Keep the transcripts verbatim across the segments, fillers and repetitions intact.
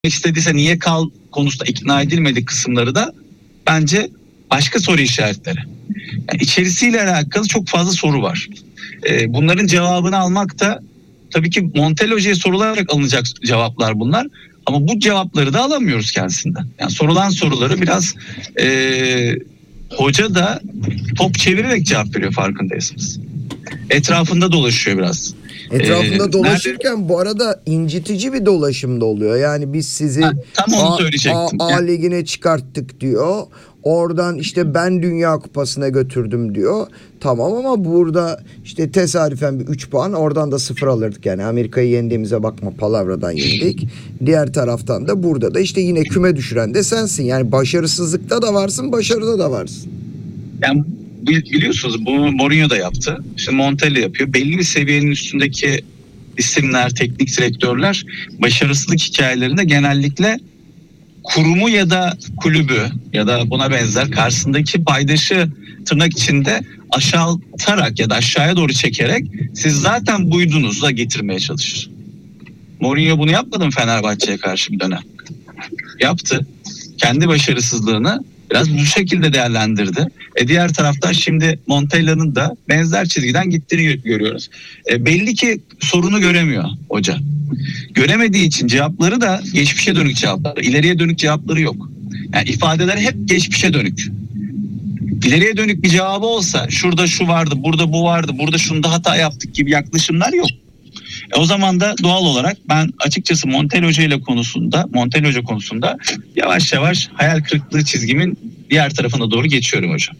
istediyse niye kal konusunda ikna edilmedik kısımları da bence başka soru işaretleri. Yani içerisiyle alakalı çok fazla soru var. Ee, bunların cevabını almak da tabii ki Montel Hoca'ya sorularak alınacak cevaplar bunlar. Ama bu cevapları da alamıyoruz kendisinden. Yani sorulan soruları biraz e, hoca da top çevirerek cevap veriyor, farkındaysanız. Etrafında dolaşıyor biraz. Etrafında ee, dolaşırken nerede... bu arada incitici bir dolaşım da oluyor. Yani biz sizi ha, tam onu A, söyleyecektim. A, A ligine çıkarttık diyor. Oradan işte ben Dünya Kupası'na götürdüm diyor. Tamam ama burada işte tesadüfen bir üç puan, oradan da sıfır alırdık. Yani Amerika'yı yendiğimize bakma, palavradan yendik. Diğer taraftan da burada da işte yine küme düşüren de sensin. Yani başarısızlıkta da varsın, başarıda da varsın. Yani biliyorsunuz bu Mourinho da yaptı. Şimdi Montella yapıyor. Belli bir seviyenin üstündeki isimler, teknik direktörler başarısızlık hikayelerinde genellikle kurumu ya da kulübü ya da buna benzer karşısındaki paydaşı tırnak içinde aşağıtarak ya da aşağıya doğru çekerek siz zaten buydunuz da getirmeye çalışır. Mourinho bunu yapmadı mı Fenerbahçe'ye karşı bir dönem? Yaptı. Kendi başarısızlığını biraz bu şekilde değerlendirdi. E diğer taraftan şimdi Montella'nın da benzer çizgiden gittiğini görüyoruz. E belli ki sorunu göremiyor hoca. Göremediği için cevapları da geçmişe dönük cevapları, ileriye dönük cevapları yok. Yani ifadeler hep geçmişe dönük. İleriye dönük bir cevabı olsa şurada şu vardı, burada bu vardı, burada şunda hata yaptık gibi yaklaşımlar yok. E o zaman da doğal olarak ben açıkçası Montel Hoca ile konusunda, Montel Hoca konusunda yavaş yavaş hayal kırıklığı çizgimin diğer tarafına doğru geçiyorum hocam.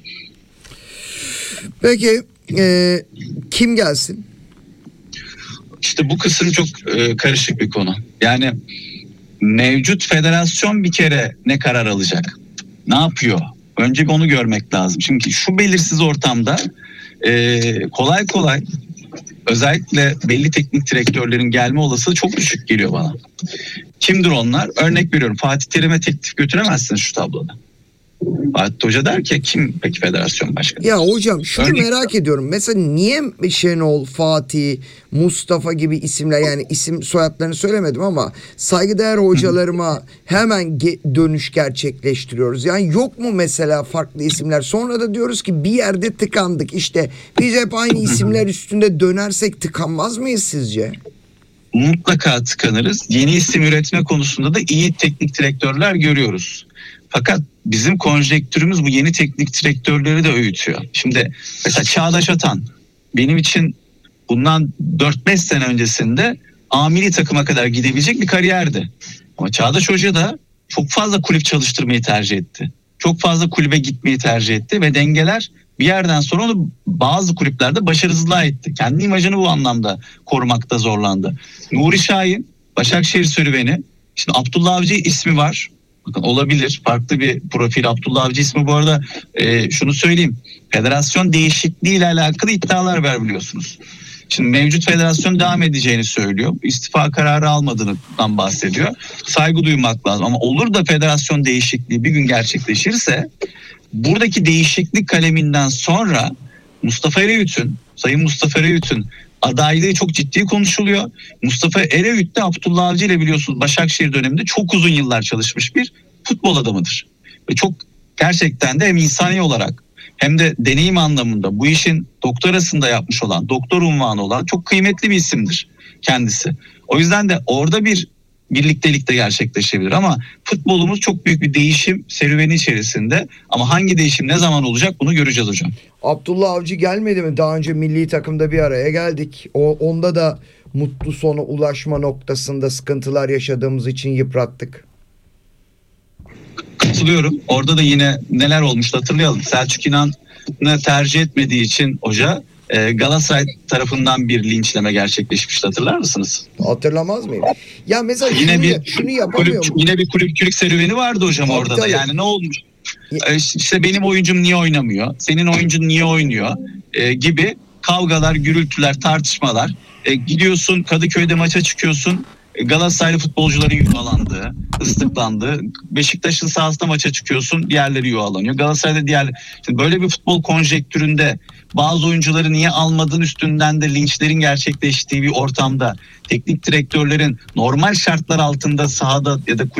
Peki e, kim gelsin? İşte bu kısım çok e, karışık bir konu. Yani mevcut federasyon bir kere ne karar alacak? Ne yapıyor? Önce bir onu görmek lazım. Şimdi şu belirsiz ortamda e, kolay kolay özellikle belli teknik direktörlerin gelme olasılığı çok düşük geliyor bana. Kimdir onlar? Örnek veriyorum, Fatih Terim'e teklif götüremezsiniz şu tabloda. Fatih Hoca der ki kim peki federasyon başkanı? Ya hocam şunu Örnek... merak ediyorum. Mesela niye Şenol, Fatih, Mustafa gibi isimler, yani isim soyadlarını söylemedim ama saygıdeğer hocalarıma hemen ge- dönüş gerçekleştiriyoruz. Yani yok mu mesela farklı isimler? Sonra da diyoruz ki bir yerde tıkandık. İşte biz hep aynı isimler üstünde dönersek tıkanmaz mıyız sizce? Mutlaka tıkanırız. Yeni isim üretme konusunda da iyi teknik direktörler görüyoruz. Fakat bizim konjektürümüz bu yeni teknik direktörleri de öğütüyor. Şimdi mesela Çağdaş Atan benim için bundan dört beş sene öncesinde A milli takıma kadar gidebilecek bir kariyerdi. Ama Çağdaş Hoca da çok fazla kulüp çalıştırmayı tercih etti. Çok fazla kulübe gitmeyi tercih etti ve dengeler bir yerden sonra onu bazı kulüplerde başarısızlığa etti. Kendi imajını bu anlamda korumakta zorlandı. Nuri Şahin, Başakşehir serüveni. Şimdi Abdullah Avcı ismi var. Bakın olabilir. Farklı bir profil. Abdullah Avcı ismi bu arada e, şunu söyleyeyim. Federasyon değişikliği ile alakalı iddialar var biliyorsunuz. Şimdi mevcut federasyon devam edeceğini söylüyor. İstifa kararı almadığından bahsediyor. Saygı duymak lazım. Ama olur da federasyon değişikliği bir gün gerçekleşirse buradaki değişiklik kaleminden sonra Mustafa Ereğüt'ün, Sayın Mustafa Ereğüt'ün adaylığı çok ciddi konuşuluyor. Mustafa Ereğüt de Abdullah Avcı ile biliyorsunuz Başakşehir döneminde çok uzun yıllar çalışmış bir futbol adamıdır. Ve çok gerçekten de hem insani olarak hem de deneyim anlamında bu işin doktorasını da yapmış olan, doktor unvanı olan çok kıymetli bir isimdir kendisi. O yüzden de orada bir birliktelik de gerçekleşebilir ama futbolumuz çok büyük bir değişim serüveni içerisinde, ama hangi değişim ne zaman olacak bunu göreceğiz hocam. Abdullah Avcı gelmedi mi? Daha önce milli takımda bir araya geldik. O onda da mutlu sona ulaşma noktasında sıkıntılar yaşadığımız için yıprattık. Katılıyorum. Orada da yine neler olmuştu hatırlayalım. Selçuk İnan'ı tercih etmediği için hoca Galatasaray tarafından bir linçleme gerçekleşmişti, hatırlar mısınız? Hatırlamaz mıyım? Ya mesela yine şunu, bir şunu yapamıyor kulüp, mu? Yine bir kulüpçülük serüveni vardı hocam tabii, orada tabii. da. Yani ne olmuş? Ya. İşte benim oyuncum niye oynamıyor? Senin oyuncun niye oynuyor? Ee, gibi kavgalar, gürültüler, tartışmalar. Ee, gidiyorsun Kadıköy'de maça çıkıyorsun. Galatasaraylı futbolcuların yuvalandığı, ıslıklandığı, Beşiktaş'ın sahasında maça çıkıyorsun, diğerleri yuvalanıyor. Galatasaray'da diğer, şimdi böyle bir futbol konjektüründe bazı oyuncuları niye almadığın üstünden de linçlerin gerçekleştiği bir ortamda teknik direktörlerin normal şartlar altında sahada ya da